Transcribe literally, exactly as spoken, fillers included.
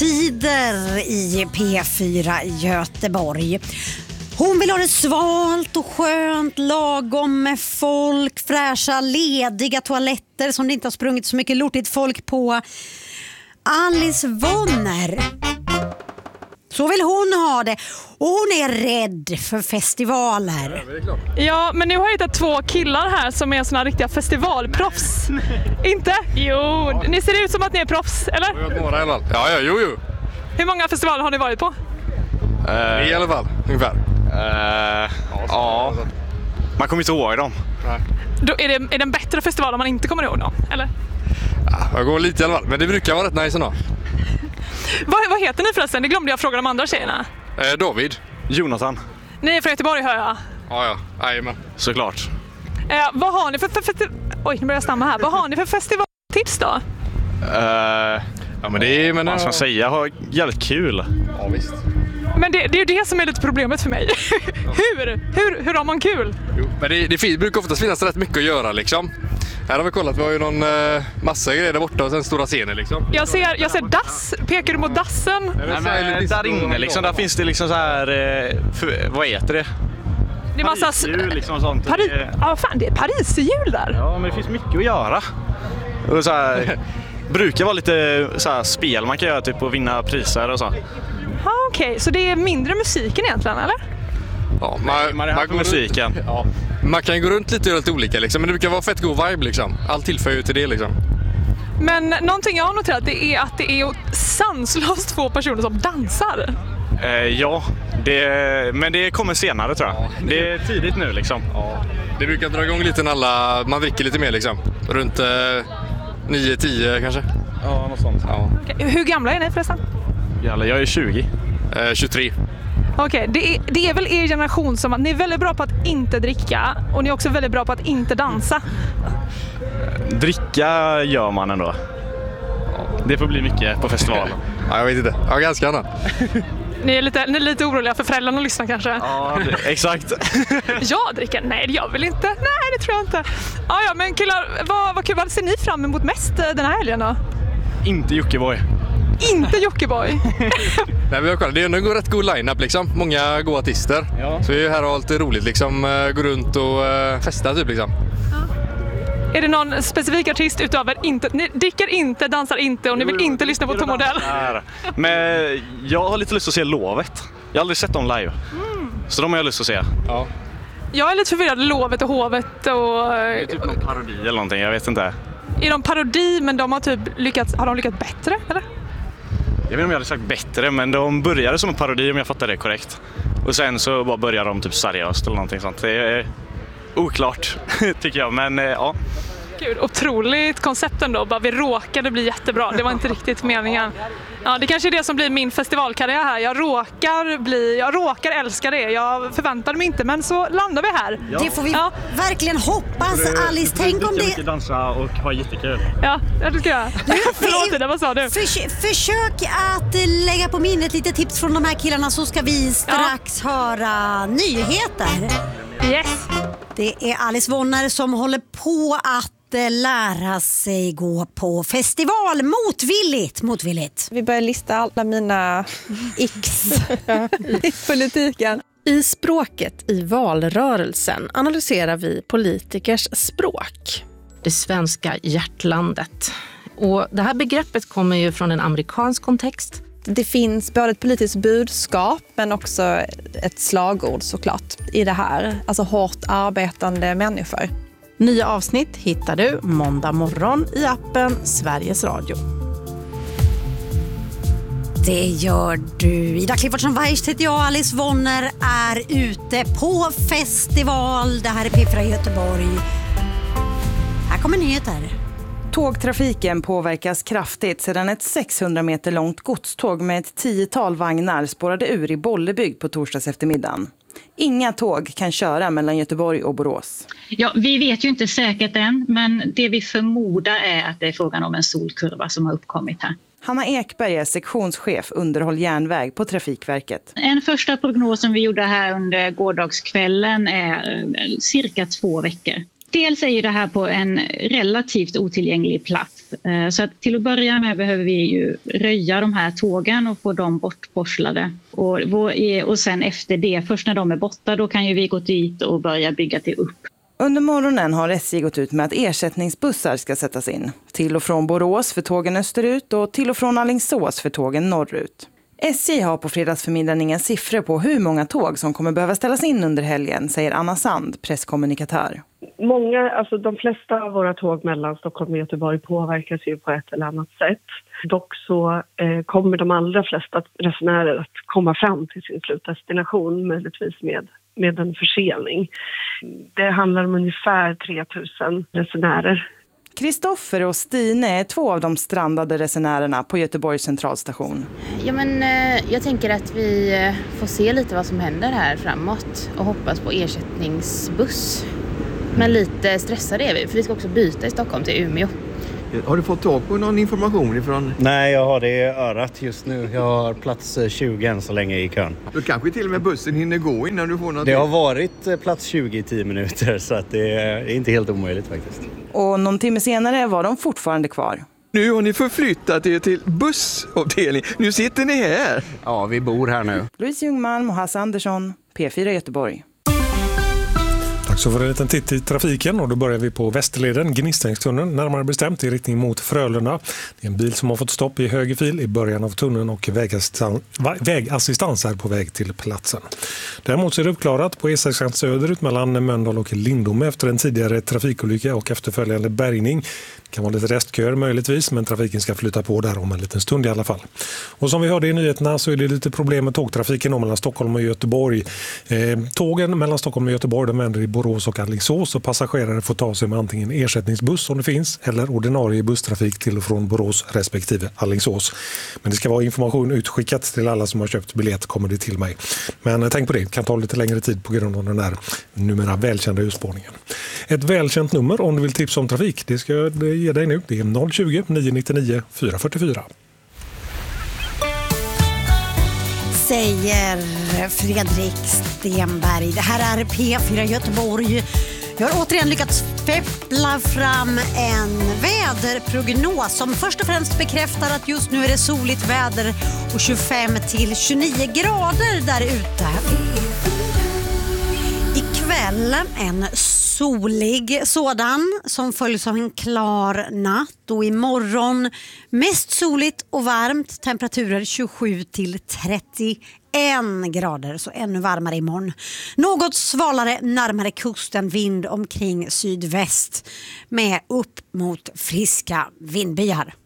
måltider i P fyra i Göteborg. Hon vill ha det svalt och skönt, lagom med folk, fräscha, lediga toaletter som det inte har sprungit så mycket lortigt folk på. Alice Vonner. Så vill hon ha det. Och hon är rädd för festivaler. Ja, men nu har jag hittat två killar här som är såna riktiga festivalproffs. Inte? Jo, ni ser ut som att ni är proffs, eller? Några i alla fall. Ja, ja, jo, jo. Hur många festivaler har ni varit på? Uh, I alla fall, ungefär. Uh, ja, man kommer inte ihåg dem. Nej. Då är, det, är det en bättre festival om man inte kommer ihåg dem, eller? Ja, jag går lite i alla fall, men det brukar vara rätt nice ändå. vad, vad heter ni förresten? Det glömde jag fråga de andra tjejerna. Eh, David. Jonathan. Ni är från Göteborg, hör jag. Ja, ja. Jajamän. Såklart. Eh, vad har ni för, för, för, för Oj, nu börjar jag stamma här. Vad har ni för festivaltips då? Uh, ja, men det är... Men, vad ska man säga? Har jävligt kul. Ja, visst. Men det, det är ju det som är lite problemet för mig. hur? hur? Hur har man kul? Jo, men det, det, det brukar ofta finnas rätt mycket att göra liksom. Här har vi kollat, vi har ju någon uh, massa grejer där borta och sen stora scener liksom. Jag ser, jag ser dass. Pekar du mot dassen? Nej, men där inne liksom, där finns det liksom så här, uh, för, vad heter det? Det är massa Parisjul liksom sånt. Pari- ja, fan, det är Parisjul där. Ja, men det finns mycket att göra. Och så här, brukar vara lite så här spel man kan göra typ och vinna priser och så. Ja, okej. Okay. Så det är mindre musiken egentligen, eller? Ja, man, man är här på musiken. Ja. Man kan gå runt lite och göra lite olika liksom, men det brukar vara fett god vibe liksom. Allt tillför ju till det liksom. Men någonting jag har noterat det är att det är sanslöst få personer som dansar. Eh, ja, det, men det kommer senare tror jag. Ja. Det är tidigt nu liksom. Ja. Det brukar dra igång lite när alla, man dricker lite mer liksom. Runt eh, nio tio kanske. Ja, något sånt. Ja. Okay. Hur gamla är ni förresten? Jävlar, jag är tjugo. Eh, tjugotre. Okej, okay. det, är, det är väl er generation som att ni är väldigt bra på att inte dricka och ni är också väldigt bra på att inte dansa. Dricka gör man ändå. Det får bli mycket på festivalen. Ja, jag vet inte. Ja, ganska annat. Ni är lite, ni är lite oroliga för föräldrarna att lyssna kanske? Ja, det, exakt. Jag dricker? Nej, det gör väl inte. Nej, det tror jag inte. Ja, ja, men killar, vad, vad kul. Vad ser ni fram emot mest den här helgen då? Inte Jockiboi. Inte Jockiboi? Nej, vi har kollat. Det är en rätt god line-up liksom. Många goda artister. Ja. Så vi är här och har lite roligt liksom. Gå runt och festa typ liksom. Ja. Är det någon specifik artist utöver inte? Ni dricker inte, dansar inte och ni vill jo, inte lyssna på Tom Odell? Men jag har lite lust att se Lovet. Jag har aldrig sett dem live. Mm. Så de har jag lust att se. Ja. Jag är lite förvirrad. Lovet och Hovet och... Det är typ någon parodi eller någonting, jag vet inte. Är de parodi men de har typ lyckats, har de lyckats bättre eller? Jag vet inte om jag hade sagt bättre, men de började som en parodi om jag fattar det korrekt. Och sen så bara började de typ seriöst eller någonting sånt. Det är oklart tycker jag, men ja. Gud, otroligt koncept ändå. Bara vi råkade bli jättebra. Det var inte riktigt meningen. Ja, det kanske är det som blir min festivalkarriär här. Jag råkar bli, jag råkar älska det. Jag förväntade mig inte, men så landar vi här. Ja. Det får vi ja. verkligen hoppas, Alice. Tänk om det... mycket dansa och ha jättekul. Ja, det ska jag. Förlåt, det, vad sa du? Förs- försök att lägga på minnet lite tips från de här killarna så ska vi strax ja. höra nyheter. Yes. Det är Alice Vonner som håller på att lära sig gå på festival motvilligt, motvilligt. Vi börjar lista alla mina x i politiken. I språket i valrörelsen analyserar vi politikers språk. Det svenska hjärtlandet. Och det här begreppet kommer ju från en amerikansk kontext. Det finns både ett politiskt budskap men också ett slagord såklart i det här. Alltså hårt arbetande människor. Nya avsnitt hittar du måndag morgon i appen Sveriges Radio. Det gör du. Ida Cliffordson-Weiss heter jag. Alice Vonner är ute på festival. Det här är P fyra Göteborg. Här kommer nyheter. Tågtrafiken påverkas kraftigt sedan ett sexhundra meter långt godståg med ett tiotal vagnar spårade ur i Bollebygd på torsdags eftermiddagen. Inga tåg kan köra mellan Göteborg och Borås. Ja, vi vet ju inte säkert än, men det vi förmodar är att det är frågan om en solkurva som har uppkommit här. Hanna Ekberg är sektionschef underhåll järnväg på Trafikverket. En första prognos som vi gjorde här under gårdagskvällen är cirka två veckor. Dels är ju det här på en relativt otillgänglig plats. Så att till att börja med behöver vi ju röja de här tågen och få dem bortporslade. Och, och sen efter det, först när de är borta, då kan ju vi gå dit och börja bygga det upp. Under morgonen har S J gått ut med att ersättningsbussar ska sättas in. Till och från Borås för tågen österut och till och från Alingsås för tågen norrut. S J har på fredagsförmiddagen inga siffror på hur många tåg som kommer behöva ställas in under helgen, säger Anna Sand, presskommunikatör. Många, alltså de flesta av våra tåg mellan Stockholm och Göteborg påverkas ju på ett eller annat sätt. Dock så eh, kommer de allra flesta resenärer att komma fram till sin slutdestination, möjligtvis med, med en försening. Det handlar om ungefär tre tusen resenärer. Kristoffer och Stine är två av de strandade resenärerna på Göteborgs centralstation. Ja, men, eh, jag tänker att vi får se lite vad som händer här framåt och hoppas på ersättningsbuss. Men lite stressade är vi, för vi ska också byta i Stockholm till Umeå. Har du fått tag på någon information ifrån? Nej, jag har det i örat just nu. Jag har plats tjugo än så länge i kön. Du kanske till och med bussen hinner gå innan du får något. Det har varit plats tjugo i tio minuter, så att det är inte helt omöjligt faktiskt. Och någon timme senare var de fortfarande kvar. Nu har ni förflyttat er till bussavdelning. Nu sitter ni här. Ja, vi bor här nu. Louise Ljungman och Hasse Andersson, P fyra Göteborg. Tack så för en liten titt i trafiken, och då börjar vi på Västerleden, Gnistängstunneln, närmare bestämt i riktning mot Frölunda. Det är en bil som har fått stopp i höger fil i början av tunneln och vägassistans, vägassistans är på väg till platsen. Däremot är det uppklarat på E sex söderut mellan Mölndal och Lindome efter en tidigare trafikolycka och efterföljande bärgning. Det kan vara lite restköer möjligtvis, men trafiken ska flytta på där om en liten stund i alla fall. Och som vi hörde i nyheterna så är det lite problem med tågtrafiken mellan Stockholm och Göteborg. Eh, tågen mellan Stockholm och Göteborg de vänder i Borås och Alingsås, och passagerare får ta sig med antingen ersättningsbuss om det finns eller ordinarie busstrafik till och från Borås respektive Alingsås. Men det ska vara information utskickat till alla som har köpt biljett, kommer det till mig. Men tänk på det, det kan ta lite längre tid på grund av den där numera välkända urspårningen. Ett välkänt nummer om du vill tipsa om trafik, det ska jag ge dig nu. Det är noll tjugo, nio nio fyra fyra fyra. Säger Fredrik Stenberg. Det här är P fyra Göteborg. Jag har återigen lyckats feppla fram en väderprognos som först och främst bekräftar att just nu är det soligt väder och tjugofem till tjugonio grader där ute. Ikväll en solig sådan som följs av en klar natt, och imorgon mest soligt och varmt, temperaturer tjugosju till trettioen grader, så ännu varmare imorgon. Något svalare närmare kusten, vind omkring sydväst med upp mot friska vindbyar.